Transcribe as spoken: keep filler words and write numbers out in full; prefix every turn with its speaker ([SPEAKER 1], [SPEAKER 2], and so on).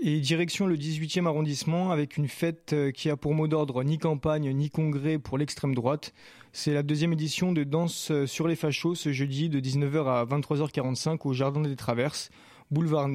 [SPEAKER 1] Et direction le dix-huitième arrondissement avec une fête qui a pour mot d'ordre ni campagne ni congrès pour l'extrême droite. C'est la deuxième édition de Danse sur les fachos ce jeudi de dix-neuf heures à vingt-trois heures quarante-cinq au Jardin des Traverses, boulevard